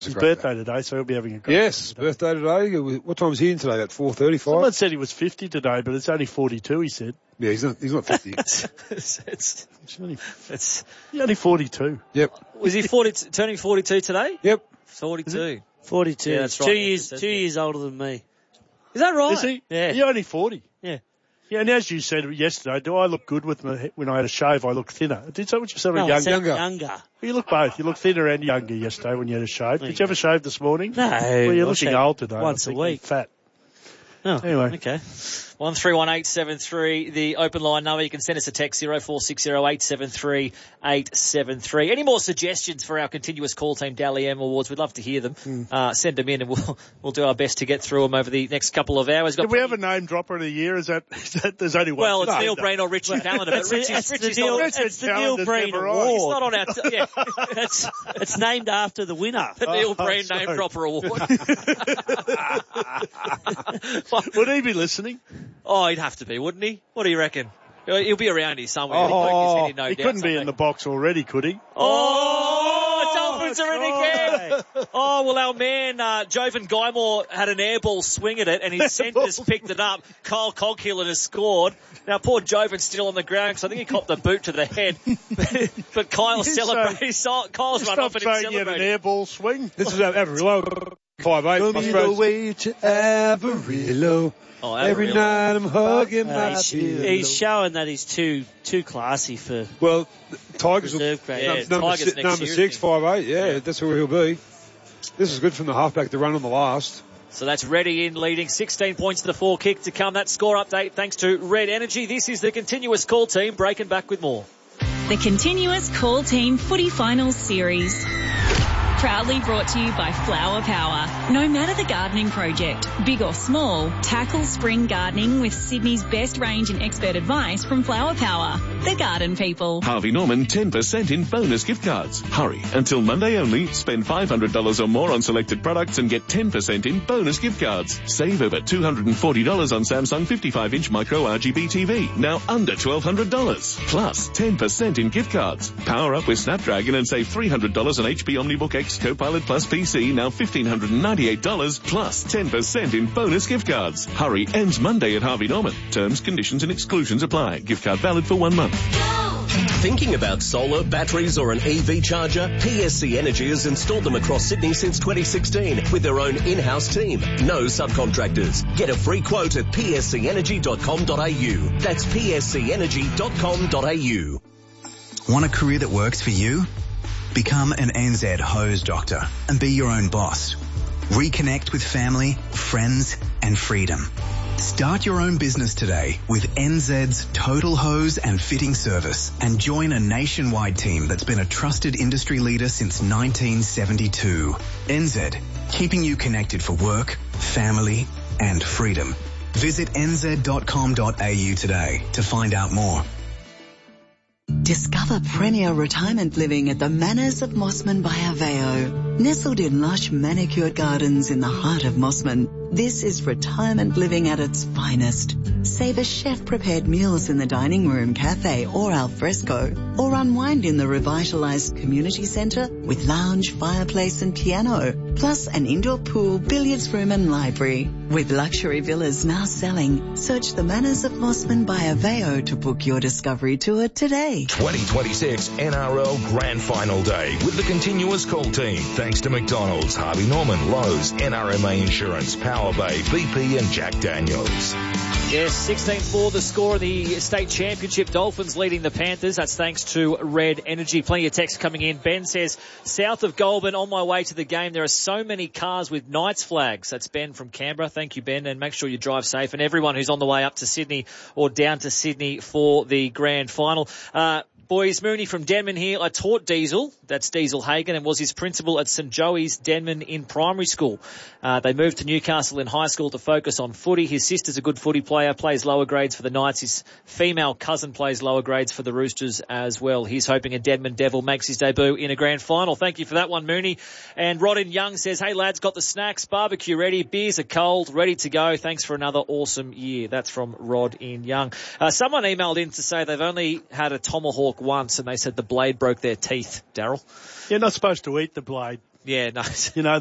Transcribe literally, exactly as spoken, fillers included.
It's his birthday today, so he'll be having a great Yes, day birthday today. What time's he in today? At four thirty-five? Someone said he was fifty today, but it's only forty-two, he said. Yeah, he's not, he's not fifty. it's, it's, It's only, it's, he's only forty-two. Yep. was he forty, turning forty-two today? Yep. forty-two. forty-two. Yeah, that's right. Two Yeah, years, it says two there. years older than me. Is that right? Is he? Yeah. You're only forty. Yeah. Yeah, and as you said yesterday, do I look good with my, when I had a shave? I look thinner. Did so? What you said? No, I Younger. said Younger. younger. You look both. You look thinner and younger yesterday when you had a shave. Did you have a shave this morning? No. Well, you're I looking said old today. once I a think you're week. Fat. Oh, Anyway. okay. One three one eight seven three, the open line number. You can send us a text zero four six zero eight seven three eight seven three. Any more suggestions for our continuous call team Dally M Awards? We'd love to hear them. Mm. Uh, send them in, and we'll we'll do our best to get through them over the next couple of hours. Did we have a name dropper of the year? Is that, is that there's only one? Well, it's no, Neil no. Breen or Richie Calendar, but It's, the- Richie's, it's the Richie's Neil, not, Richard it's the Neil Calendar's Breen never Award. on. he's not on our. T- yeah, it's, it's named after the winner. the Neil Oh, Breen sorry. Name Dropper Award. Would he be listening? Oh, he'd have to be, wouldn't he? What do you reckon? He'll be around here somewhere. Oh, He'll poke his head in, no he doubt, couldn't be someday. in the box already, could he? Oh, Dolphins are in again. Oh, well, our man, uh, Jovan Guymore had an airball swing at it and his centres picked it up. Kyle Coghill has scored. Now, poor Jovan's still on the ground because I think he copped the boot to the head. but Kyle's He's, celebrating. uh, Kyle's run off Stop and he's saying you had an celebrating. airball swing. This is Avarillo. Five eight. Show me the way to Avarillo. Oh, Every Avarillo. night I'm hugging Uh, my he's, pillow. he's showing that he's too too classy for Well, Tigers will, reserve grade. Yeah, number, Tigers si- next number year, six, isn't he? five eight. Yeah, Yeah. that's where he'll be. This is good from the halfback to run on the last. So that's Reddy in leading. sixteen points to the four kick to come. That score update thanks to Red Energy. This is the continuous call team breaking back with more. The Continuous Call Team Footy Finals Series. Proudly brought to you by Flower Power. No matter the gardening project, big or small, tackle spring gardening with Sydney's best range and expert advice from Flower Power. The garden people. Harvey Norman ten percent in bonus gift cards. Hurry, until Monday only. Spend five hundred dollars or more on selected products and get ten percent in bonus gift cards. Save over two hundred forty dollars on Samsung fifty-five inch micro R G B T V. Now under twelve hundred dollars. Plus ten percent in gift cards. Power up with Snapdragon and save three hundred dollars on H P OmniBook X Copilot Plus P C. Now one thousand five hundred ninety-eight dollars plus ten percent in bonus gift cards. Hurry, ends Monday at Harvey Norman. Terms, conditions and exclusions apply. Gift card valid for one month. Thinking about solar, batteries or an E V charger? P S C Energy has installed them across Sydney since twenty sixteen with their own in-house team. No subcontractors. Get a free quote at p s c energy dot com dot a u. That's p s c energy dot com dot a u. Want a career that works for you? Become an N Z hose doctor and be your own boss. Reconnect with family, friends and freedom. Start your own business today with N Z's Total Hose and Fitting Service and join a nationwide team that's been a trusted industry leader since nineteen seventy-two. N Z, keeping you connected for work, family and freedom. Visit n z dot com dot a u today to find out more. Discover premier retirement living at the Manors of Mossman by Aveo. Nestled in lush manicured gardens in the heart of Mossman, this is retirement living at its finest. Savor chef-prepared meals in the dining room, cafe or al fresco, or unwind in the revitalized community centre with lounge, fireplace and piano, plus an indoor pool, billiards room and library. With luxury villas now selling, search the Manors of Mossman by Aveo to book your discovery tour today. twenty twenty-six N R L Grand Final Day with the continuous call team. Thanks to McDonald's, Harvey Norman, Lowe's, N R M A Insurance, Power Bay, B P and Jack Daniels. Yes, sixteen four the score of the state championship. Dolphins leading the Panthers. That's thanks to Red Energy. Plenty of text coming in. Ben says, south of Goulburn, on my way to the game, there are so many cars with Knights flags. That's Ben from Canberra. Thank you, Ben, and make sure you drive safe. And everyone who's on the way up to Sydney or down to Sydney for the grand final. Uh, Boys, Mooney from Denman here. I taught Diesel, that's Diesel Hagen, and was his principal at St Joey's, Denman in primary school. Uh, they moved to Newcastle in high school to focus on footy. His sister's a good footy player, plays lower grades for the Knights. His female cousin plays lower grades for the Roosters as well. He's hoping a Denman Devil makes his debut in a grand final. Thank you for that one, Mooney. And Rodin Young says, hey lads, got the snacks, barbecue ready, beers are cold, ready to go. Thanks for another awesome year. That's from Rod in Young. Uh, someone emailed in to say they've only had a tomahawk once and they said the blade broke their teeth. Daryl? You're not supposed to eat the blade. Yeah, nice. You know,